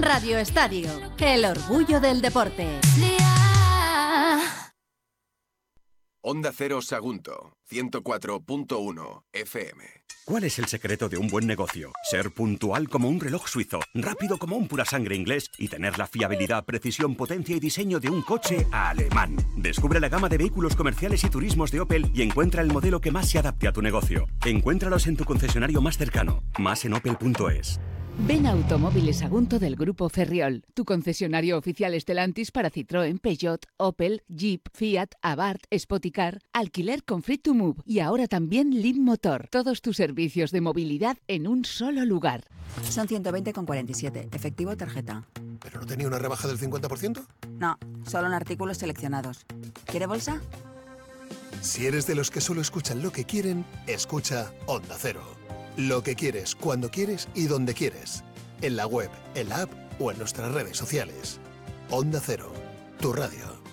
Radio Estadio, el orgullo del deporte. Onda Cero Sagunto, 104.1 FM. ¿Cuál es el secreto de un buen negocio? Ser puntual como un reloj suizo, rápido como un purasangre inglés y tener la fiabilidad, precisión, potencia y diseño de un coche alemán. Descubre la gama de vehículos comerciales y turismos de Opel y encuentra el modelo que más se adapte a tu negocio. Encuéntralos en tu concesionario más cercano. Más en opel.es. Ven a Automóviles Sagunto del Grupo Ferriol, tu concesionario oficial Stellantis para Citroën, Peugeot, Opel, Jeep, Fiat, Abarth, Spoticar, alquiler con Free to Move y ahora también Lean Motor. Todos tus servicios de movilidad en un solo lugar. Son 120,47, efectivo tarjeta. ¿Pero no tenía una rebaja del 50%? No, solo en artículos seleccionados. ¿Quiere bolsa? Si eres de los que solo escuchan lo que quieren, escucha Onda Cero. Lo que quieres, cuando quieres y donde quieres. En la web, en la app o en nuestras redes sociales. Onda Cero, tu radio.